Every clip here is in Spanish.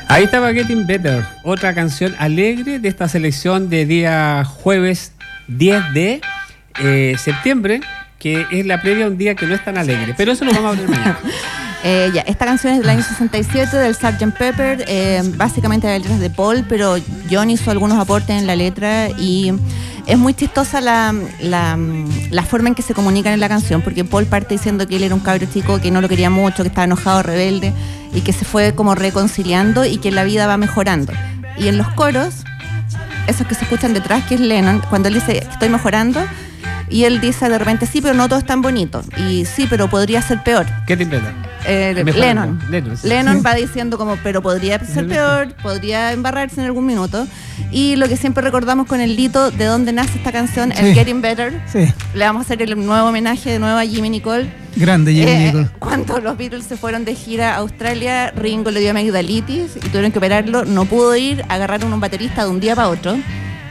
Ahí estaba Getting Better, otra canción alegre de esta selección de día jueves 10 de septiembre, que es la previa a un día que no es tan alegre, pero eso lo vamos a hablar mañana. Esta canción es del año 67 del Sgt. Pepper, básicamente la letra es de Paul, pero John hizo algunos aportes en la letra y es muy chistosa la forma en que se comunican en la canción, porque Paul parte diciendo que él era un cabro chico que no lo quería mucho, que estaba enojado, rebelde, y que se fue como reconciliando y que la vida va mejorando. Y en los coros, esos que se escuchan detrás, que es Lennon, cuando él dice estoy mejorando, y él dice de repente sí, pero no todo es tan bonito, y sí, pero podría ser peor. ¿Qué te inventa? Lennon va diciendo como pero podría ser peor, podría embarrarse en algún minuto. Y lo que siempre recordamos con el Lito, de dónde nace esta canción, el Getting Better. Le vamos a hacer el nuevo homenaje de nuevo a Jimmy Nicole. Grande Jimmy Nicole. Cuando los Beatles se fueron de gira a Australia, Ringo le dio amigdalitis y tuvieron que operarlo, no pudo ir, agarraron un baterista de un día para otro.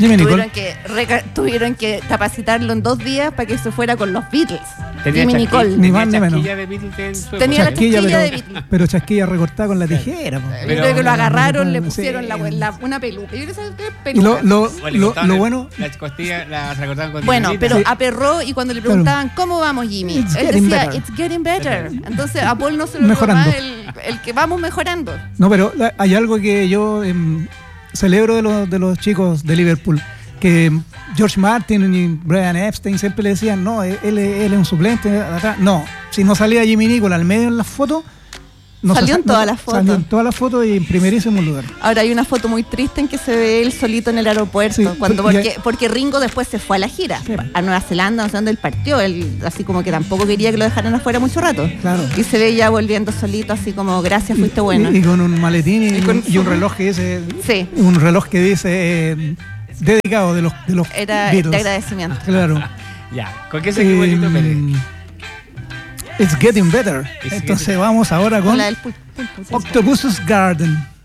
Tuvieron que capacitarlo en 2 días para que se fuera con los Beatles. Jimmy Nicole. Ni más ni menos. Tenía la chasquilla de Beatles. Pero chasquilla recortada con la tijera. Yo creo que lo agarraron, le pusieron una peluca. Yo creo que peluca. Lo bueno. Las costillas las recortaban con bueno, pero aperró y cuando le preguntaban ¿cómo vamos, Jimmy? Él decía it's getting better. Entonces a Paul no se lo toma el que vamos mejorando. No, pero hay algo que yo celebro de los chicos de Liverpool, que George Martin y Brian Epstein siempre le decían, no, él es un suplente acá. No, si no salía Jimmy Nicole al medio en las fotos, salió en todas las fotos. Salió en todas las fotos y en primerísimo lugar. Ahora hay una foto muy triste en que se ve él solito en el aeropuerto, sí, porque Ringo después se fue a la gira, sí, a Nueva Zelanda, no sé dónde él partió, él así como que tampoco quería que lo dejaran afuera mucho rato. Claro. Y se ve ya volviendo solito, así como gracias, fuiste bueno. Y con un maletín y un reloj que dice, sí, un reloj que dice dedicado de los era Beatles. De agradecimiento. Claro. Ya, ¿con qué se equivocó Lito Pérez? It's Getting Better. Entonces vamos ahora con Octopus's Garden.